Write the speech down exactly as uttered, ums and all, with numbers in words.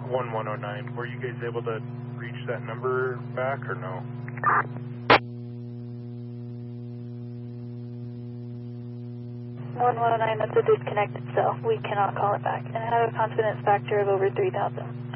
one one oh nine. Were you guys able to reach that number back or no? one one oh nine, that's a disconnected cell. We cannot call it back. And I have a confidence factor of over three thousand.